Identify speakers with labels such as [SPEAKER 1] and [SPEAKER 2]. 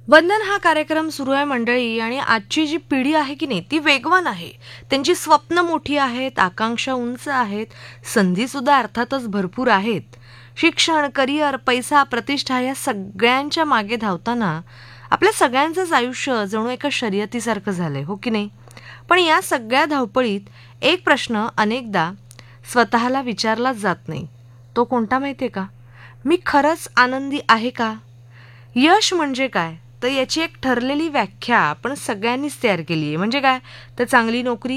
[SPEAKER 1] वंदन हा कार्यक्रम सुरू आहे मंडळी. आणि आजची जी पिढी आहे की नाही ती वेगवान आहे. त्यांची स्वप्न मोठी आहेत, आकांक्षा उंच आहेत, संधीसुद्धा अर्थातच भरपूर आहेत. शिक्षण, करिअर, पैसा, प्रतिष्ठा या सगळ्यांच्या मागे धावताना आपल्या सगळ्यांचंच आयुष्य जणू एका शर्यतीसारखं झालंय, हो की नाही? पण या सगळ्या धावपळीत एक प्रश्न अनेकदा स्वतःला विचारलाच जात नाही. तो कोणता माहितीये का? मी खरंच आनंदी आहे का? यश म्हणजे काय? तर याची एक ठरलेली व्याख्या आपण सगळ्यांनीच तयार केली आहे. म्हणजे काय? तर चांगली नोकरी,